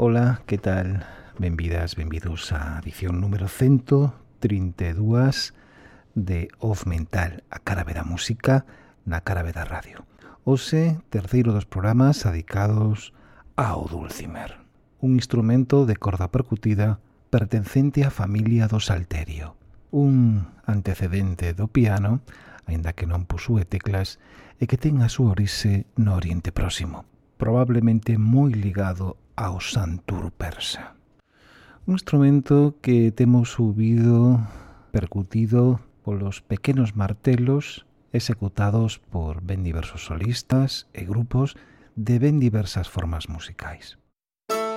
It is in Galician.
Ola, que tal? Benvidas, benvidos á edición número 132 de Off Mental, a cara B da música na cara B da radio. Hoxe, terceiro dos programas dedicados ao dulcimer, un instrumento de corda percutida pertencente á familia do salterio, un antecedente do piano, aínda que non posúe teclas, e que ten a súa orixe no Oriente Próximo, probablemente moi ligado ao santur persa. Un instrumento que temos ouvido percutido polos pequenos martelos executados por ben diversos solistas e grupos de ben diversas formas musicais.